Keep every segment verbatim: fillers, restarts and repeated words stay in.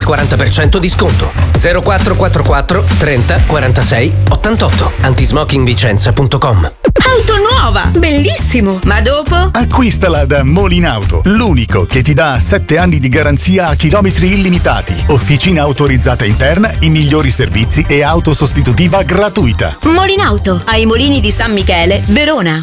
quaranta per cento di sconto. zero quattro quattro quattro trenta quarantasei ottantotto antismokingvicenza punto com. Auto nuova! Bellissimo! Ma dopo? Acquistala da Molinauto, l'unico che ti dà sette anni di garanzia a chilometri illimitati. Officina autorizzata interna, i migliori servizi e auto sostitutiva gratuita. Molinauto, ai Molini di San Michele, Verona.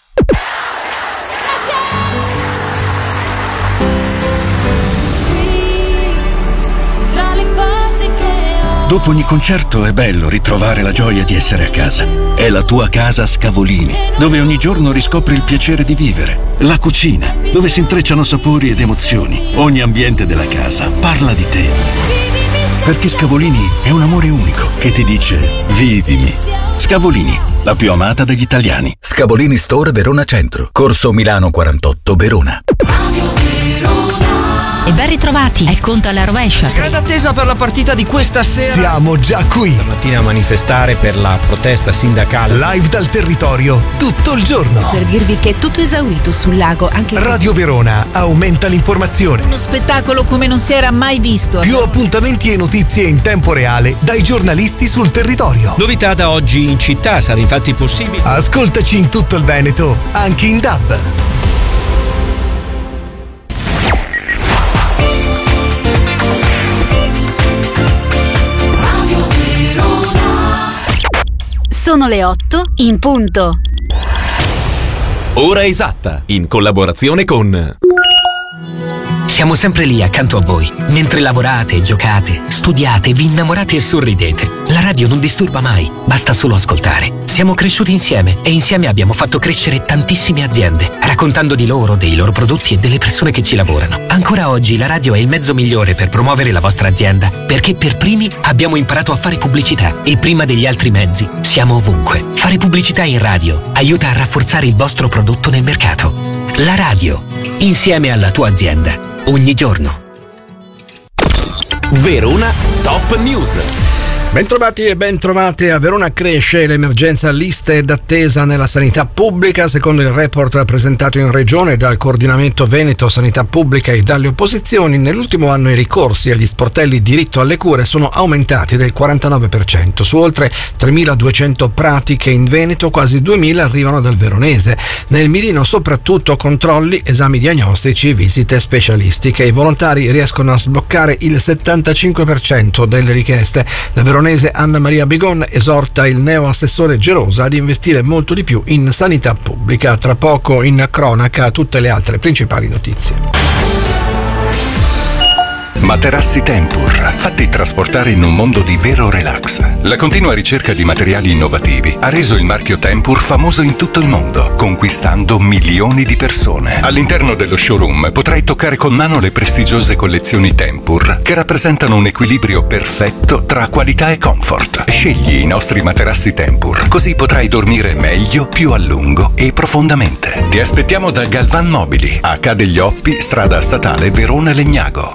Dopo ogni concerto è bello ritrovare la gioia di essere a casa. È la tua casa Scavolini, dove ogni giorno riscopri il piacere di vivere. La cucina, dove si intrecciano sapori ed emozioni. Ogni ambiente della casa parla di te. Perché Scavolini è un amore unico che ti dice vivimi. Scavolini, la più amata degli italiani. Scavolini Store Verona Centro, Corso Milano quarantotto, Verona. E ben ritrovati, è Conto alla rovescia. Grande attesa per la partita di questa sera. Siamo già qui. Stamattina a manifestare per la protesta sindacale. Live dal territorio tutto il giorno. Per dirvi che è tutto esaurito sul lago. Anche Radio Verona aumenta l'informazione. Uno spettacolo come non si era mai visto. Più appuntamenti e notizie in tempo reale dai giornalisti sul territorio. Novità da oggi in città, sarà infatti possibile. Ascoltaci in tutto il Veneto, anche in D A B. Sono le otto in punto. Ora esatta, in collaborazione con... Siamo sempre lì accanto a voi, mentre lavorate, giocate, studiate, vi innamorate e sorridete. La radio non disturba mai, basta solo ascoltare. Siamo cresciuti insieme e insieme abbiamo fatto crescere tantissime aziende, raccontando di loro, dei loro prodotti e delle persone che ci lavorano. Ancora oggi la radio è il mezzo migliore per promuovere la vostra azienda, perché per primi abbiamo imparato a fare pubblicità e prima degli altri mezzi siamo ovunque. Fare pubblicità in radio aiuta a rafforzare il vostro prodotto nel mercato. La radio, insieme alla tua azienda. Ogni giorno. Verona Top News. Bentrovati e bentrovate. A Verona cresce l'emergenza liste d'attesa nella sanità pubblica. Secondo il report presentato in regione dal Coordinamento Veneto Sanità Pubblica e dalle opposizioni, nell'ultimo anno i ricorsi agli sportelli diritto alle cure sono aumentati del quarantanove per cento. Su oltre tremiladuecento pratiche in Veneto, quasi duemila arrivano dal veronese. Nel mirino soprattutto controlli, esami diagnostici, visite specialistiche. I volontari riescono a sbloccare il settantacinque per cento delle richieste. La veronese Anna Maria Bigon esorta il neo-assessore Gerosa ad investire molto di più in sanità pubblica. Tra poco in cronaca tutte le altre principali notizie. Materassi Tempur, fatti trasportare in un mondo di vero relax. La continua ricerca di materiali innovativi ha reso il marchio Tempur famoso in tutto il mondo, conquistando milioni di persone. All'interno dello showroom potrai toccare con mano le prestigiose collezioni Tempur, che rappresentano un equilibrio perfetto tra qualità e comfort. Scegli i nostri materassi Tempur, così potrai dormire meglio, più a lungo e profondamente. Ti aspettiamo da Galvan Mobili, a Ca' degli Oppi, strada statale Verona Legnago.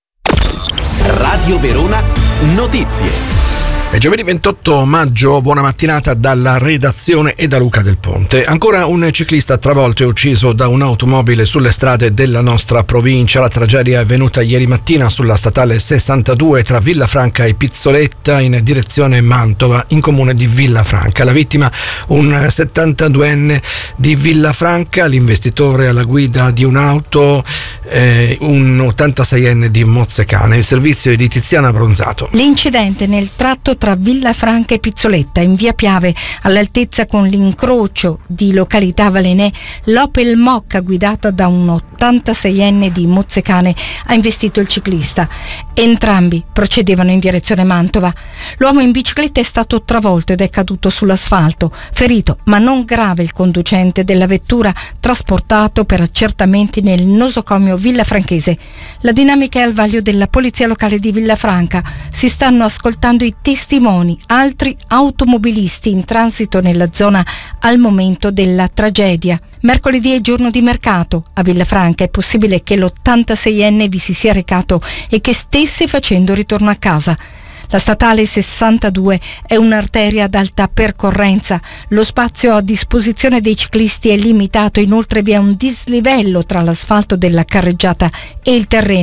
Radio Verona Notizie. È giovedì ventotto maggio, buona mattinata dalla redazione e da Luca Del Ponte. Ancora un ciclista travolto e ucciso da un'automobile sulle strade della nostra provincia. La tragedia è avvenuta ieri mattina sulla statale sessantadue tra Villafranca e Pizzoletta in direzione Mantova, in comune di Villafranca. La vittima, un settantaduenne di Villafranca, l'investitore alla guida di un'auto, eh, un ottantaseienne di Mozzecane. Il servizio è di Tiziana Bronzato. L'incidente nel tratto tra Villafranca e Pizzoletta, in via Piave, all'altezza con l'incrocio di località Valenè, l'Opel Mokka guidata da un ottantaseienne di Mozzecane ha investito il ciclista. Entrambi procedevano in direzione Mantova. L'uomo in bicicletta è stato travolto ed è caduto sull'asfalto, ferito ma non grave il conducente della vettura, trasportato per accertamenti nel nosocomio villafranchese. La dinamica è al vaglio della polizia locale di Villafranca. Si stanno ascoltando i testimoni, altri automobilisti in transito nella zona al momento della tragedia. Mercoledì è giorno di mercato. A Villafranca è possibile che l'ottantaseienne vi si sia recato e che stesse facendo ritorno a casa. La statale sessantadue è un'arteria ad alta percorrenza. Lo spazio a disposizione dei ciclisti è limitato, inoltre vi è un dislivello tra l'asfalto della carreggiata e il terreno.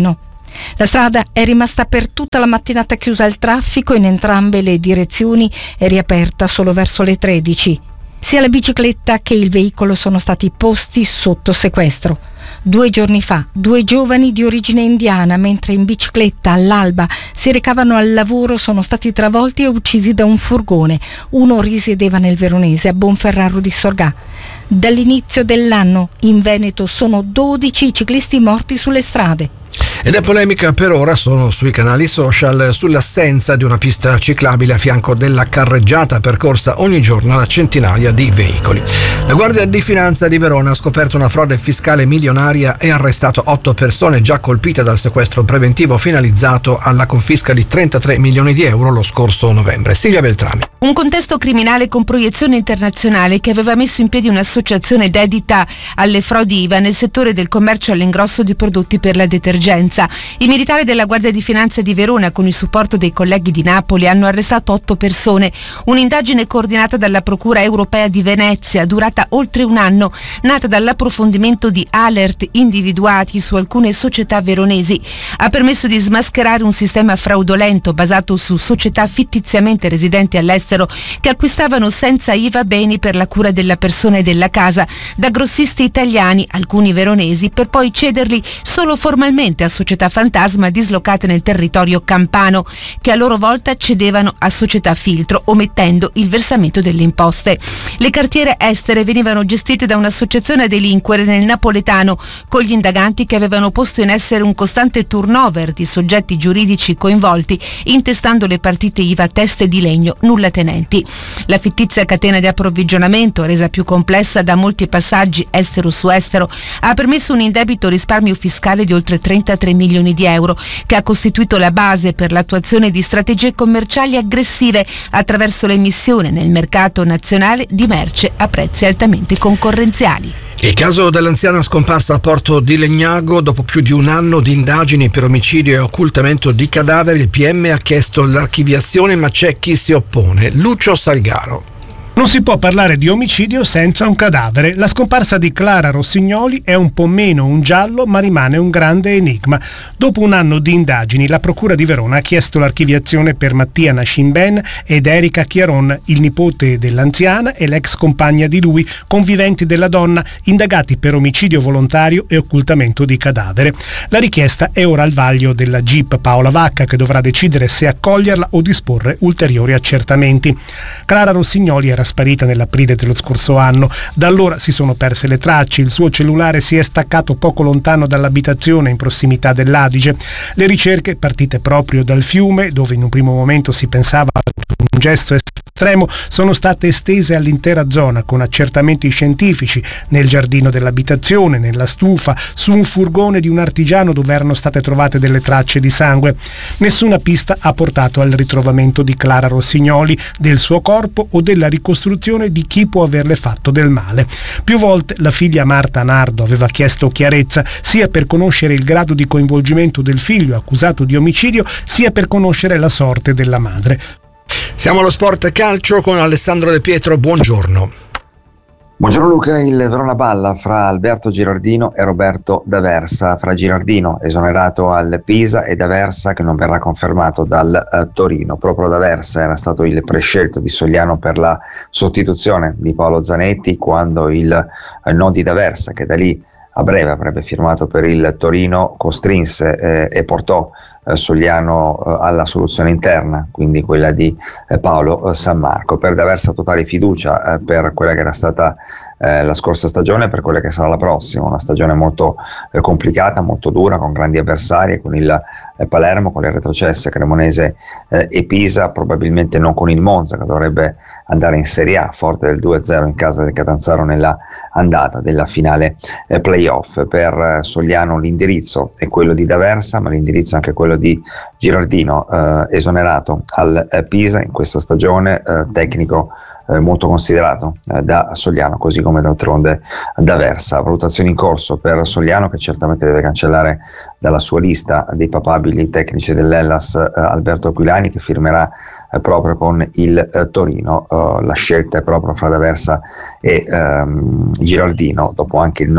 La strada è rimasta per tutta la mattinata chiusa al traffico in entrambe le direzioni e riaperta solo verso le tredici. Sia la bicicletta che il veicolo sono stati posti sotto sequestro. Due giorni fa, due giovani di origine indiana, mentre in bicicletta all'alba si recavano al lavoro, sono stati travolti e uccisi da un furgone. Uno risiedeva nel Veronese, a Bonferraro di Sorgà. Dall'inizio dell'anno in Veneto sono dodici i ciclisti morti sulle strade. Ed è polemica per ora sono sui canali social sull'assenza di una pista ciclabile a fianco della carreggiata percorsa ogni giorno da centinaia di veicoli. La Guardia di Finanza di Verona ha scoperto una frode fiscale milionaria e arrestato otto persone già colpite dal sequestro preventivo finalizzato alla confisca di trentatré milioni di euro lo scorso novembre. Silvia Beltrami. Un contesto criminale con proiezione internazionale che aveva messo in piedi un'associazione dedita alle frodi I V A nel settore del commercio all'ingrosso di prodotti per la detergenza. I militari della Guardia di Finanza di Verona, con il supporto dei colleghi di Napoli, hanno arrestato otto persone. Un'indagine coordinata dalla Procura Europea di Venezia, durata oltre un anno, nata dall'approfondimento di alert individuati su alcune società veronesi, ha permesso di smascherare un sistema fraudolento basato su società fittiziamente residenti all'estero che acquistavano senza I V A beni per la cura della persona e della casa da grossisti italiani, alcuni veronesi, per poi cederli solo formalmente a società fantasma dislocate nel territorio campano, che a loro volta cedevano a società filtro, omettendo il versamento delle imposte. Le cartiere estere venivano gestite da un'associazione a delinquere nel napoletano, con gli indaganti che avevano posto in essere un costante turnover di soggetti giuridici coinvolti, intestando le partite I V A a teste di legno nulla tenenti. La fittizia catena di approvvigionamento, resa più complessa da molti passaggi estero su estero, ha permesso un indebito risparmio fiscale di oltre trentatré milioni di euro, che ha costituito la base per l'attuazione di strategie commerciali aggressive attraverso l'emissione nel mercato nazionale di merce a prezzi altamente concorrenziali. Il caso dell'anziana scomparsa a Porto di Legnago, dopo più di un anno di indagini per omicidio e occultamento di cadaveri, il P M ha chiesto l'archiviazione, ma c'è chi si oppone. Lucio Salgaro. Non si può parlare di omicidio senza un cadavere. La scomparsa di Clara Rossignoli è un po' meno un giallo, ma rimane un grande enigma. Dopo un anno di indagini, la Procura di Verona ha chiesto l'archiviazione per Mattia Nascimben ed Erika Chiaron, il nipote dell'anziana e l'ex compagna di lui, conviventi della donna, indagati per omicidio volontario e occultamento di cadavere. La richiesta è ora al vaglio della G I P Paola Vacca, che dovrà decidere se accoglierla o disporre ulteriori accertamenti. Clara Rossignoli era sparita nell'aprile dello scorso anno. Da allora si sono perse le tracce, il suo cellulare si è staccato poco lontano dall'abitazione in prossimità dell'Adige. Le ricerche, partite proprio dal fiume, dove in un primo momento si pensava ad un gesto estremo, sono state estese all'intera zona con accertamenti scientifici nel giardino dell'abitazione, nella stufa, su un furgone di un artigiano dove erano state trovate delle tracce di sangue. Nessuna pista ha portato al ritrovamento di Clara Rossignoli, del suo corpo o della ricostruzione di chi può averle fatto del male. Più volte la figlia Marta Nardo aveva chiesto chiarezza, sia per conoscere il grado di coinvolgimento del figlio accusato di omicidio, sia per conoscere la sorte della madre. Siamo allo sport calcio con Alessandro De Pietro, buongiorno. Buongiorno Luca, il Verona balla fra Alberto Girardino e Roberto D'Aversa, fra Girardino esonerato al Pisa e D'Aversa che non verrà confermato dal uh, Torino. Proprio D'Aversa era stato il prescelto di Sogliano per la sostituzione di Paolo Zanetti, quando il uh, no di D'Aversa, che da lì a breve avrebbe firmato per il Torino, costrinse eh, e portò eh, Sogliano eh, alla soluzione interna, quindi quella di eh, Paolo eh, San Marco. Per D'Aversa totale fiducia eh, per quella che era stata eh, la scorsa stagione e per quella che sarà la prossima, una stagione molto eh, complicata, molto dura, con grandi avversari, con il eh, Palermo, con le retrocesse Cremonese eh, e Pisa, probabilmente non con il Monza, che dovrebbe andare in Serie A, forte del due a zero in casa del Catanzaro nella andata della finale eh, playoff. Per eh, Sogliano l'indirizzo è quello di D'Aversa, ma l'indirizzo è anche quello di Girardino, eh, esonerato al eh, Pisa in questa stagione, eh, tecnico eh, molto considerato eh, da Sogliano, così come d'altronde D'Aversa. Valutazioni in corso per Sogliano, che certamente deve cancellare dalla sua lista dei papabili tecnici dell'Hellas eh, Alberto Aquilani, che firmerà eh, proprio con il eh, Torino. Uh, la scelta è proprio fra D'Aversa e ehm, Girardino, dopo anche il no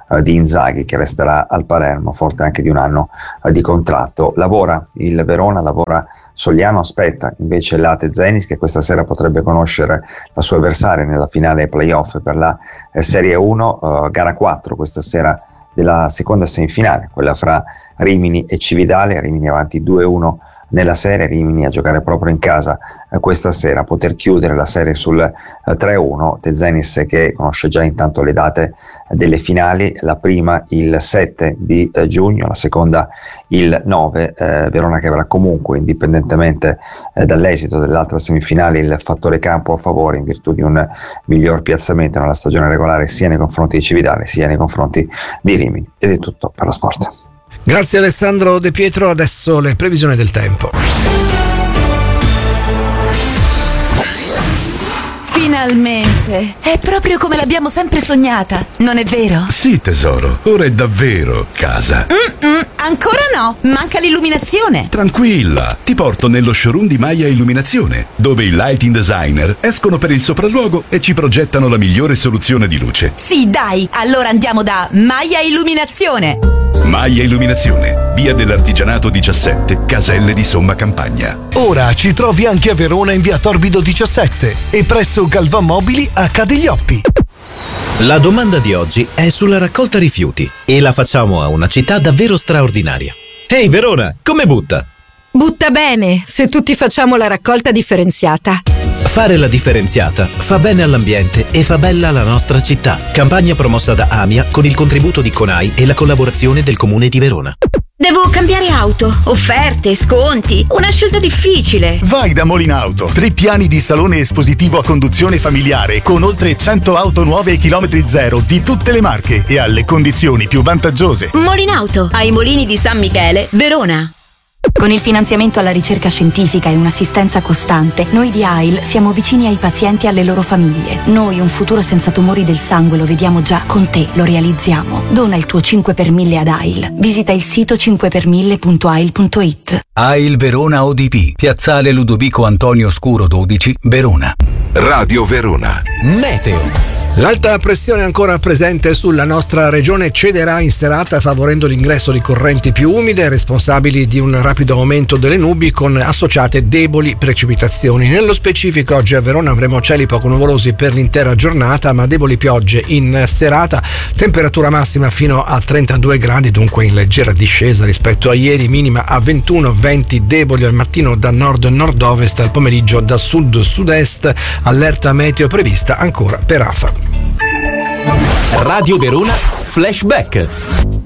uh, di Inzaghi, che resterà al Palermo, forte anche di un anno uh, di contratto. Lavora il Verona, lavora Sogliano, aspetta invece l'Ate Zenit, che questa sera potrebbe conoscere la sua avversaria nella finale playoff per la eh, Serie uno, uh, gara quattro questa sera della seconda semifinale, quella fra Rimini e Cividale. Rimini avanti due a uno nella serie, Rimini a giocare proprio in casa eh, questa sera, a poter chiudere la serie sul eh, tre a uno. De Zenit che conosce già intanto le date eh, delle finali, la prima il sette di eh, giugno, la seconda il nove. eh, Verona che avrà comunque, indipendentemente eh, dall'esito dell'altra semifinale, il fattore campo a favore in virtù di un miglior piazzamento nella stagione regolare sia nei confronti di Cividale sia nei confronti di Rimini. Ed è tutto per lo sport. Grazie Alessandro De Pietro, adesso le previsioni del tempo. Finalmente! È proprio come l'abbiamo sempre sognata, non è vero? Sì, tesoro, ora è davvero casa. Mm-mm, ancora no, manca l'illuminazione. Tranquilla, ti porto nello showroom di Maya Illuminazione, dove i lighting designer escono per il sopralluogo e ci progettano la migliore soluzione di luce. Sì, dai, allora andiamo da Maya Illuminazione. Maya Illuminazione, via dell'Artigianato diciassette, Caselle di Somma Campagna. Ora ci trovi anche a Verona in via Torbido diciassette e presso Galvan Mobili a Cadeglioppi. La domanda di oggi è sulla raccolta rifiuti e la facciamo a una città davvero straordinaria. Ehi Verona, come butta? Butta bene, se tutti facciamo la raccolta differenziata. Fare la differenziata fa bene all'ambiente e fa bella la nostra città. Campagna promossa da AMIA con il contributo di CONAI e la collaborazione del Comune di Verona. Devo cambiare auto, offerte, sconti, una scelta difficile. Vai da Molinauto, tre piani di salone espositivo a conduzione familiare con oltre cento auto nuove e chilometri zero di tutte le marche e alle condizioni più vantaggiose. Molinauto, ai Molini di San Michele, Verona. Con il finanziamento alla ricerca scientifica e un'assistenza costante, noi di A I L siamo vicini ai pazienti e alle loro famiglie. Noi un futuro senza tumori del sangue lo vediamo già, con te lo realizziamo. Dona il tuo cinque per mille ad A I L. Visita il sito cinque per mille punto a i l punto i t. A I L Verona O D P, Piazzale Ludovico Antonio Scuro dodici, Verona. Radio Verona. Meteo. L'alta pressione ancora presente sulla nostra regione cederà in serata favorendo l'ingresso di correnti più umide responsabili di un rapido aumento delle nubi con associate deboli precipitazioni. Nello specifico oggi a Verona avremo cieli poco nuvolosi per l'intera giornata ma deboli piogge in serata, temperatura massima fino a trentadue gradi, dunque in leggera discesa rispetto a ieri, minima a ventuno, venti deboli al mattino da nord e nord-ovest, al pomeriggio da sud-sud-est, allerta meteo prevista ancora per Afa. Radio Verona Flashback.